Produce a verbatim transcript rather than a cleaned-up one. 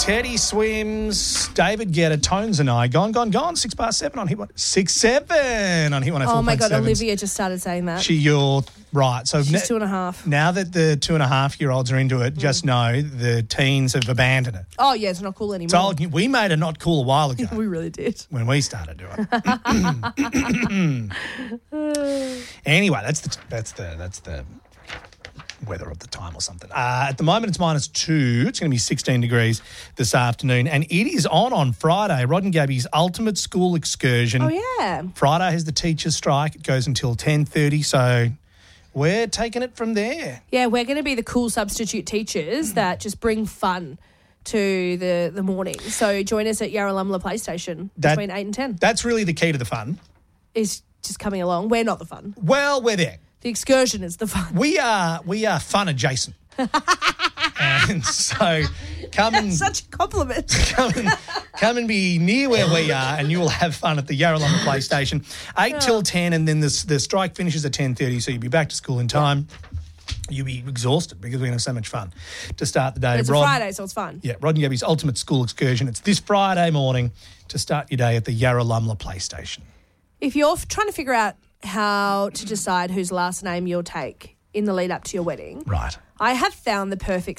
Teddy swims. David Guetta, Tones and I. Gone, gone, gone. Six past seven on Hit one. Six, seven on Hit one oh four. Oh, my God. Olivia just started saying that. She, you're right. So She's ne- two and a half. Now that the two and a half year olds are into it, mm. just know the teens have abandoned it. Oh, yeah, it's not cool anymore. So we made it not cool a while ago. We really did. When we started doing it. Anyway, that's the that's the that's the weather of the time or something. Uh, at the moment, it's minus two. It's going to be sixteen degrees this afternoon, and it is on on Friday. Rod and Gabby's ultimate school excursion. Oh yeah. Friday has the teachers' strike. It goes until ten thirty. So we're taking it from there. Yeah, we're going to be the cool substitute teachers that just bring fun to the, the morning. So join us at Yarralumla Play Station that, between eight and ten. That's really the key to the fun. Is just coming along. We're not the fun. Well, we're there. The excursion is the fun. We are we are fun adjacent. And so come and That's such a compliment. Come and, come and be near where we are, and you will have fun at the Yarralumla Play Station. Eight oh. till ten, and then the the strike finishes at ten thirty, so you'll be back to school in time. Yeah. You'll be exhausted because we're going to have so much fun to start the day. But it's Rod, a Friday, so it's fun. Yeah, Rod and Gabby's ultimate school excursion. It's this Friday morning to start your day at the Yarralumla Play Station. If you're trying to figure out how to decide whose last name you'll take in the lead up to your wedding, right? I have found the perfect